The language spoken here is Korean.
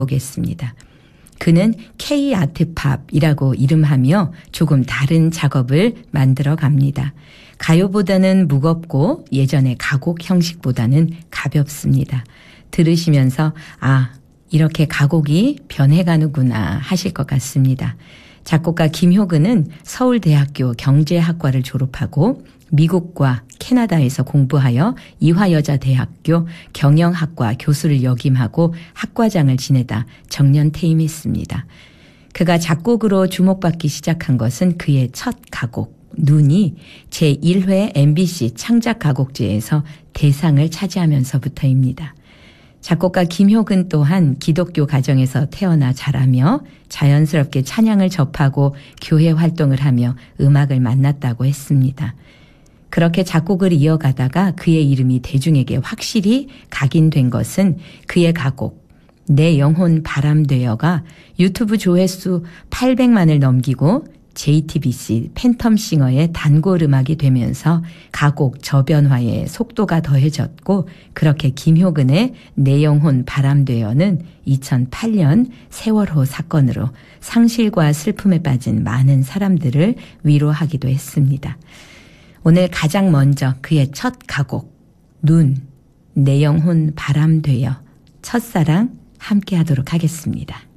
보겠습니다. 그는 K-아트팝이라고 이름하며 조금 다른 작업을 만들어 갑니다. 가요보다는 무겁고 예전의 가곡 형식보다는 가볍습니다. 들으시면서 이렇게 가곡이 변해가는구나 하실 것 같습니다. 작곡가 김효근은 서울대학교 경제학과를 졸업하고 미국과 캐나다에서 공부하여 이화여자대학교 경영학과 교수를 역임하고 학과장을 지내다 정년퇴임했습니다. 그가 작곡으로 주목받기 시작한 것은 그의 첫 가곡 눈이 제1회 MBC 창작가곡제에서 대상을 차지하면서부터입니다. 작곡가 김효근 또한 기독교 가정에서 태어나 자라며 자연스럽게 찬양을 접하고 교회 활동을 하며 음악을 만났다고 했습니다. 그렇게 작곡을 이어가다가 그의 이름이 대중에게 확실히 각인된 것은 그의 가곡 내 영혼 바람되어가 유튜브 조회수 800만을 넘기고 JTBC 팬텀싱어의 단골 음악이 되면서 가곡 저변화에 속도가 더해졌고 그렇게 김효근의 내 영혼 바람되어는 2008년 세월호 사건으로 상실과 슬픔에 빠진 많은 사람들을 위로하기도 했습니다. 오늘 가장 먼저 그의 첫 가곡 눈, 내 영혼 바람되어 첫사랑 함께 하도록 하겠습니다.